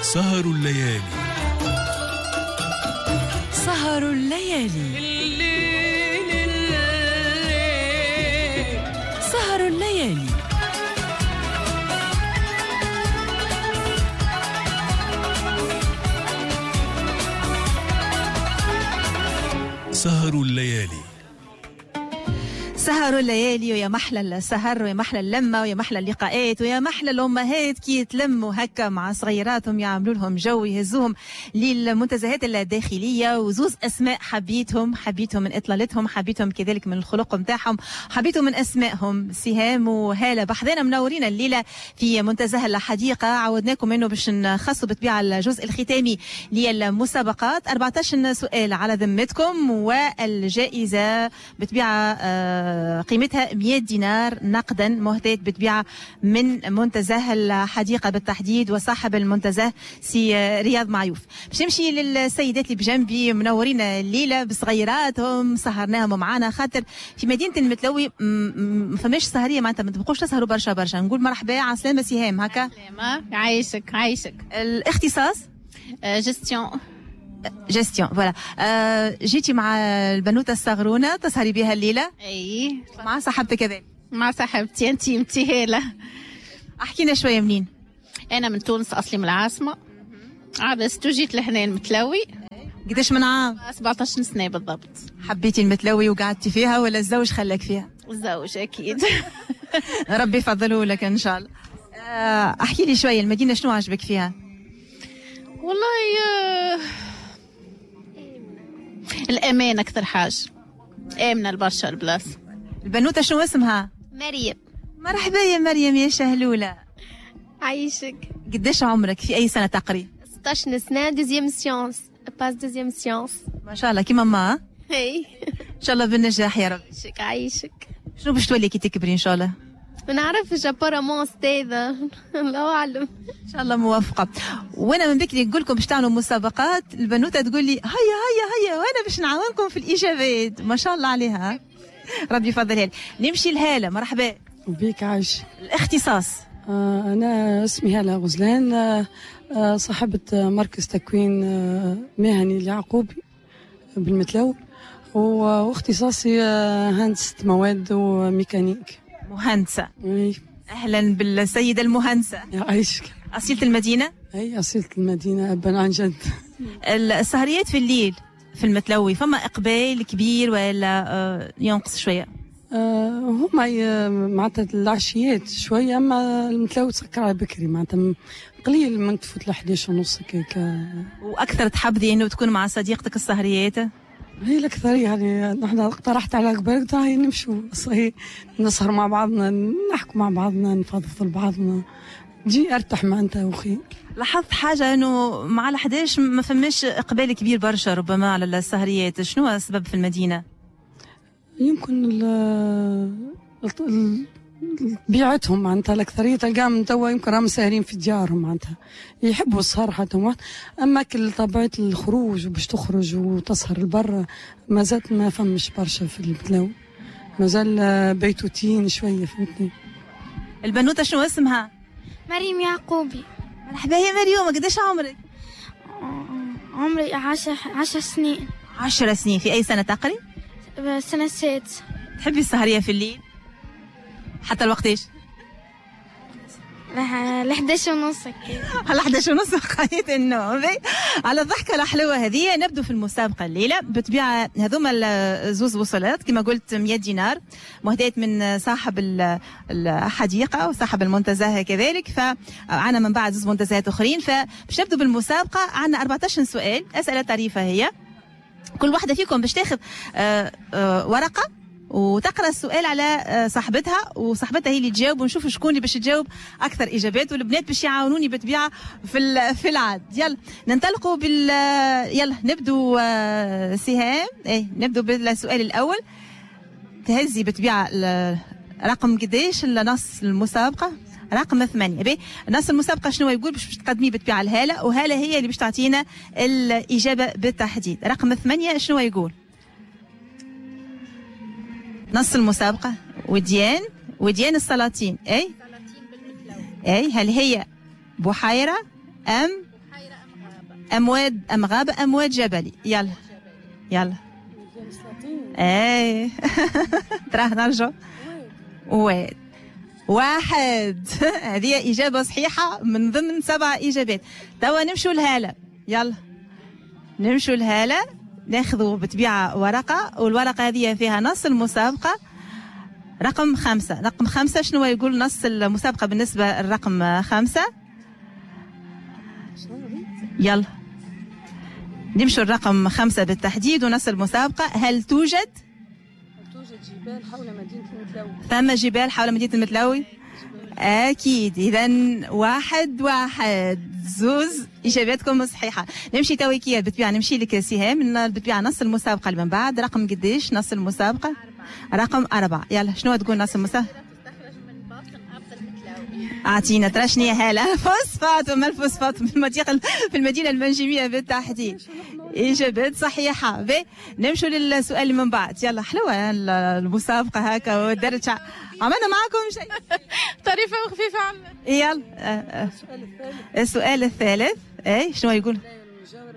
سهر الليالي. سهر الليالي. سهر الليالي. سهر الليالي. سهر الليالي، ويا محلى السهر ويا محلى اللمة ويا محلى اللقاءات ويا محلى الأمهات كي يتلموا هكا مع صغيراتهم يعملوا لهم جو يهزوهم للمنتزهات الداخلية. وزوز أسماء حبيتهم من إطلالتهم، حبيتهم كذلك من الخلق متاعهم، حبيتهم من أسمائهم. سهام وهالة بحذانا منورين الليلة في منتزه الحديقة. عودناكم إنه باش نخصوا بطبيعة الجزء الختامي للمسابقات. 14 سؤال على ذمتكم، والجائزة بطبيعة قيمتها 100 دينار نقدا مهداة بتبيع من منتزه الحديقة بالتحديد، وصاحب المنتزه سي رياض معيوف. باش نمشي للسيدات اللي بجنبي منورين الليلة بصغيراتهم، سهرناهم معانا خاطر في مدينة المتلوي ما فماش سهرية معناتها ما تبقوش تسهروا برشا. نقول مرحبا على السلامة سهام. هكا عايشك. الاختصاص جيستيون فوالا. جيتي مع البنوته الصغرونه تسهري بها الليله؟ اي مع صاحبتك كذلك؟ مع صاحبتي انتي هاله. احكينا شويه منين؟ انا من تونس، اصلي من العاصمه، عاد جيت لهنا المتلوي. قداش من عام؟ 17 سنه بالضبط. حبيتي المتلوي وقعدتي فيها ولا الزوج خلاك فيها؟ الزوج اكيد. ربي يفضله لك ان شاء الله. احكي لي شويه المدينه شنو عجبك فيها؟ والله الأمان أكثر حاجة، آمنة البرشا البلاصة. البنوتة شنو اسمها؟ مريم. مرحبا يا مريم يا شهلولة. عايشك. قداش عمرك؟ في أي سنة تقريبا؟ 16 سنة، دوزيام سيونس، باس دوزيام سيونس. ما شاء الله كيما ماما. هي إن شاء الله بالنجاح يا رب. عايشك. شنو باش تولي كي تكبري إن شاء الله؟ ما نعرفش ابارامون استاذة. الله أعلم. إن شاء الله موفقة. وأنا من بكري نقول لكم باش تعملوا مسابقات، البنوتة تقول لي هيا وأنا باش نعاونكم في الإجابات. ما شاء الله عليها. ربي يفضلها. نمشي لهالة. مرحبا بك. عايش. الاختصاص؟ أنا اسمي هالة غزلان، صاحبة مركز تكوين مهني ليعقوبي بالمتلو، واختصاصي هندسة مواد وميكانيك. مهندسة. أي. أهلا بالسيدة المهندسة. يعيشك. أصيلة المدينة؟ أي أصيلة المدينة أبا عن جد. السهريات في الليل في المتلوي فما إقبال كبير ولا ينقص شوية؟ هما معناتها العشيات شوية، أما المتلوي تسكر على بكري معناتها قليل من تفوت 11:30 هيك. وأكثر تحبذي إنه تكون مع صديقتك السهريات؟ هي الأكثر يعني نحن اقترحت على قبل هاي نمشوا صحيح نسهر مع بعضنا، نحكوا مع بعضنا، نفضفض بعضنا، جي ارتاح مع انت وخير. لاحظت حاجة انه مع ال11 ما فماش اقبال كبير برشا ربما على السهريات، شنو السبب في المدينة؟ يمكن بيعتهم معناتها الأكثرية تلقاهم من توا يمكن راهم ساهرين في ديارهم معناتها يحبوا السهر حتى واحد، أما كل طبيعة الخروج وباش تخرج وتسهر لبرا ما زالت ما فمش برشا في المتلو، ما زال بيتوتين شوية فهمتني. البنوتة شنو اسمها؟ مريم يعقوبي. مرحبا يا مريم، قداش عمرك؟ عمري 10 سنين. 10 سنين. في أي سنة تقري؟ السنة السادسة. تحبي السهرية في الليل؟ حتى الوقتيش؟ 11:30. على 11:30 قايت النوم. على الضحكة الحلوة هذه نبدو في المسابقة الليلة. بطبيعة هذوما الزوز وصلات كما قلت 100 دينار مهداة من صاحب الحديقة وصاحب المنتزه كذلك، فعنا من بعد زوز منتزهات أخرين. فباش نبدو بالمسابقة. عنا 14 سؤال، أسئلة طريفة هي. كل واحدة فيكم باش تاخذ ورقة وتقرأ السؤال على صاحبتها، وصاحبتها هي اللي تجاوب، ونشوف شكون اللي باش تجاوب أكثر إجابات، والبنات باش يعاونوني بالطبيعة في العاد. يلا ننطلقوا يلا نبدو سهام. نبدو بالسؤال الأول. تهزي بالطبيعة رقم قديش النص المسابقة؟ رقم 8. نص المسابقة شنو يقول باش تقدميه بالطبيعة الهالة، وهالة هي اللي باش تعطينا الإجابة بالتحديد. رقم 8 شنو يقول؟ نص المسابقة. وديان السلاطين. هل هي بحيرة أم أمواج أم غابة أمواج جبلي. يلا يلا. ايه تراه نرجع. واد. واحد. هذه إجابة صحيحة من ضمن 7 إجابات. توا نمشوا لهالة. يلا نمشوا لهالة، ناخذوا بطبيعة ورقة، والورقة هذه فيها نص المسابقة رقم 5. رقم 5 شنو يقول نص المسابقة بالنسبة للرقم 5؟ يلا نمشوا الرقم 5 بالتحديد ونص المسابقة. هل توجد جبال حول مدينة المتلوي؟ ثم جبال حول مدينة المتلوي؟ أكيد. إذا 1-1. زوز إجاباتكم صحيحة. نمشي تويكية بالطبيعة، نمشي لك سهام بالطبيعة نص المسابقة اللي من بعد. رقم قديش نص المسابقة؟ رقم 4. يلا شنو تقول نص المسابقة؟ أعطينا ترى شنو هلا فوسفات وما الفوسفات في المدينة المنجمية بالتحديد. إجابات صحيحة. نمشوا للسؤال اللي من بعد. يلا حلوة المسابقة هكا ودرجة عملنا معكم شيء طريفة وخفيفة عنا. يلا السؤال الثالث. اي شنو يقول؟ المجاورة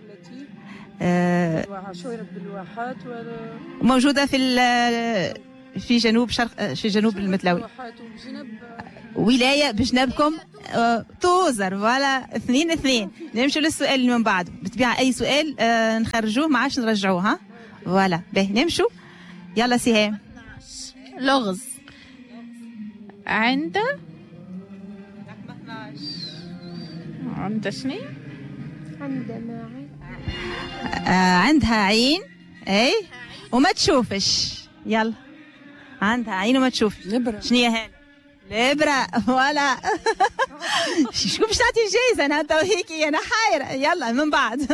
التي شهرت بالواحات موجودة في جنوب شرق، في جنوب المتلوي. ولاية بجنبكم توزر ولا 2-2. نمشوا للسؤال اللي من بعده. بالطبيعة أي سؤال نخرجوه ما عادش نرجعوه. ها ولا نمشوا. يلا سهام. لغز عنده شنو؟ عندها عين اي وما تشوفش. يلا عندها عين وما تشوفش. لبرة. شنو هي هذه؟ لبرة ولا شكون باش تعطي الجايزة؟ أنا تو هيك أنا حايرة. يلا من بعد.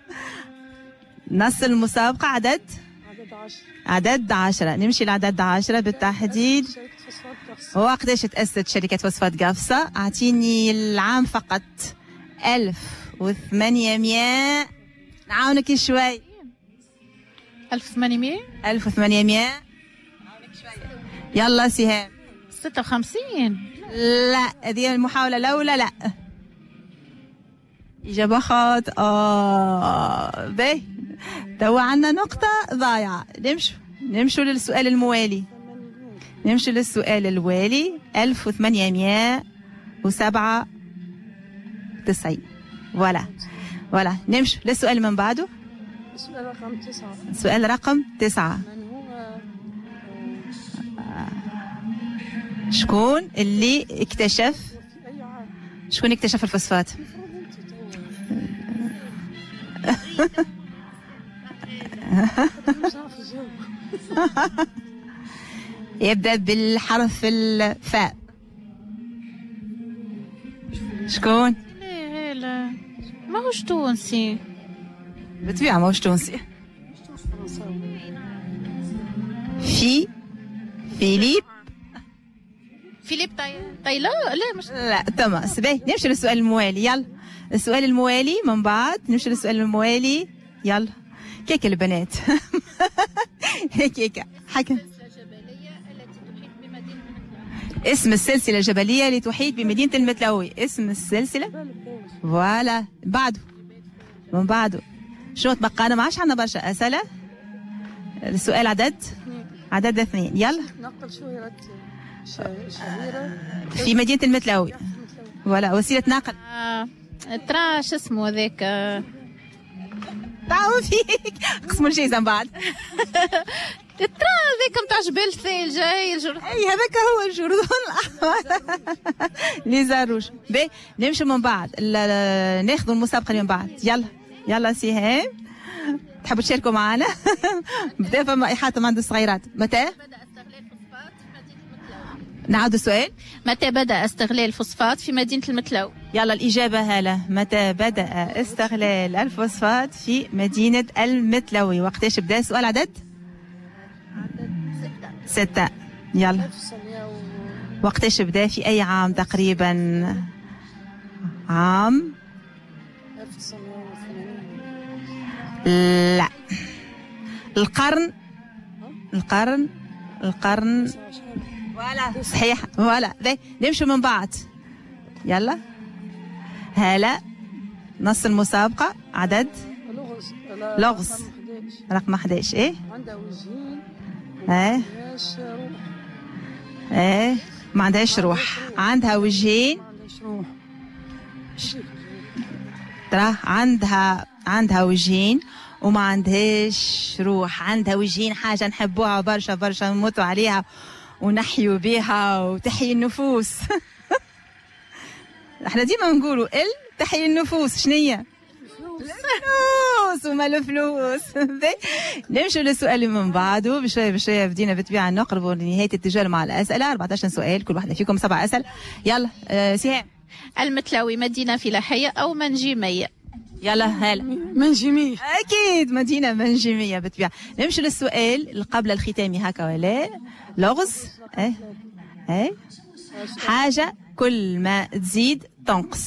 نص المسابقة عدد 10. نمشي لعدد 10 بالتحديد. وقتاش تأسست شركة فوسفات قفصة؟ أعطيني العام فقط. 1800. نعاونك شوي. 1800. 1800. يلا سهام. 56. لا هذه المحاولة الأولى. لا إجابة خاطئة. باهي توا عندنا نقطة ضايعة. نمشوا للسؤال الموالي. 1897. ولا نمشوا للسؤال من بعده. السؤال رقم 9. شكون اكتشف الفوسفات؟ يبدأ بالحرف الفاء. شكون؟ لا ماهوش تونسي. بالطبيعة ماهوش تونسي. فيليب طيلا. لا مش لا تمام. باهي نمشي للسؤال الموالي. يلا السؤال الموالي من بعد. نمشي للسؤال الموالي. يلا كيك البنات. هيك حكم. اسم السلسلة الجبلية اللي تحيط بمدينة المتلوي. اسم السلسلة. فوالا من بعده شو تبقى؟ أنا ما عادش عندنا برشا أسئلة. السؤال عدد 2. يلا نقل شهرت شهيرة في مدينة المتلوي. ولا وسيلة نقل. ترى شو اسمه هذاك؟ تعاون فيك قسموا الجايزة من بعد. ترى هذاك نتاع جبال الثلج. اي هذاك هو الجردون الأحمر. لي زاروج. باهي نمشي من بعد ناخذوا المسابقة اللي من بعد. يلا سهام تحبوا تشاركوا معنا؟ بدا فما إحاطة عند الصغيرات. متى نعود السؤال؟ متى بدأ استغلال الفوسفات في مدينة المتلوي؟ يلا الإجابة هلا. متى بدأ استغلال الفوسفات في مدينة المتلوي؟ وقتاش بدأ السؤال؟ عدد 6. يلا وقتاش بدأ؟ في أي عام تقريبا؟ عام 1980. لا القرن ولا صحيح. ولا نمشوا من بعد. يلا هلا نص المسابقة عدد لغز رقم 11. ايه عندها وجهين ايه ايه ما عندهاش روح. عندها وجهين ترى عندها وجهين وما عندهاش روح. عندها وجهين حاجة نحبوها برشا برشا نموتوا عليها ونحيوا بها وتحيي النفوس. احنا ديما نقولوا تحيي النفوس شنية؟ الفلوس وما الفلوس. نمشوا للسؤال اللي من بعده بشوية بشوية. بدينا بالطبيعة نقربوا لنهاية التجارة مع الأسئلة. 14 سؤال كل واحدة فيكم 7 أسئلة. يلا سهام. المتلاوي مدينة فلاحية أو منجمية؟ يلا هلا. منجمية. أكيد مدينة منجمية بالطبيعة. نمشي للسؤال اللي قبل الختامي هكا ولا لغز. ايه حاجة كل ما تزيد تنقص.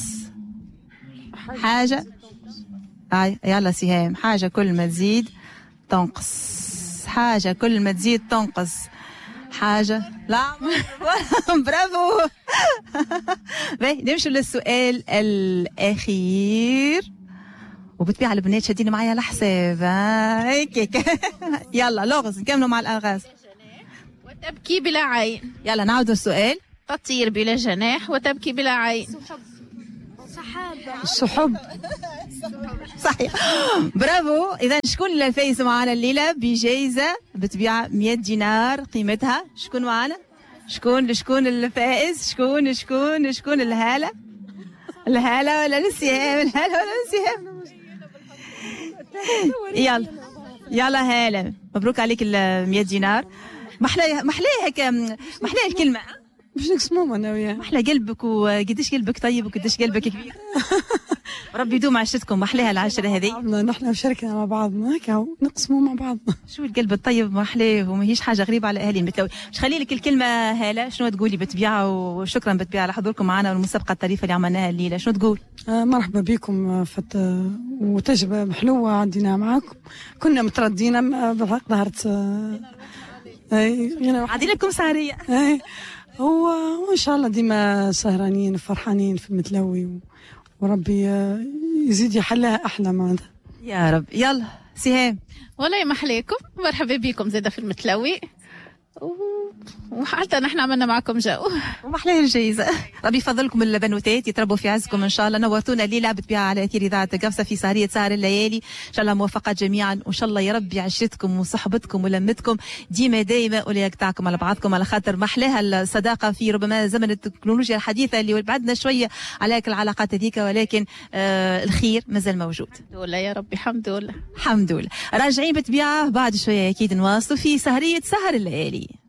حاجة يلا سهام. حاجة كل ما تزيد تنقص. حاجة كل ما تزيد تنقص. حاجة لا برافو. نمشي للسؤال الأخير وبالطبيعة البنات شادين معايا الحساب هيك. يلا لغز نكملوا مع الألغاز. وتبكي بلا عين. يلا نعودوا السؤال. تطير بلا جناح وتبكي بلا عين. السحب. صحيح برافو. إذا شكون الفايز معنا الليلة بجائزة بالطبيعة 100 دينار قيمتها؟ شكون معنا؟ شكون الفائز؟ شكون الهالة ولا السهام؟ الهالة ولا السهام؟ يلا هالة مبروك عليك 100 دينار. محلاها الكلمة. باش نقسموهم انا وياه. محلى قلبك وقديش قلبك طيب وقديش قلبك كبير. ربي يدوم عشتكم. محلاها العشرة هذه. نحن شركة مع بعضنا هكا نقسموا مع بعضنا. شو القلب الطيب محلاه وماهيش حاجة غريبة على أهالي المتلاوي. مش خلي لك الكلمة هالة. شنو تقولي بالطبيعة؟ وشكرا بالطبيعة على حضوركم معنا والمسابقة الطريفة اللي عملناها الليلة. شنو تقول؟ مرحبا بكم وتجربة حلوة عدينا معاكم. كنا متردين بالحق ظهرت عادي لكم سهرية. وإن شاء الله ديما سهرانين فرحانين في المتلوي وربي يزيد يحلها أحلى معناتها يا رب. يلا سهام. والله محليكم. مرحبا بكم زادة في المتلوي وحتى نحن عملنا معكم جو ومحلاه الجائزة. ربي يفضلكم البنوتات يتربوا في عزكم ان شاء الله. نورتونا الليله بالطبيعه على اثير اذاعه قفصه في سهريه سهر الليالي. ان شاء الله موفقات جميعا وان شاء الله يا ربي عشتكم وصحبتكم ولمتكم ديما ولا يقطعكم على بعضكم على خاطر محلاها الصداقه في ربما زمن التكنولوجيا الحديثه اللي بعدنا شويه على العلاقات هذيك ولكن الخير مازال موجود. الحمد لله يا ربي. الحمد لله. راجعين بالطبيعه بعد شويه اكيد نواصلوا في سهريه سهر الليالي.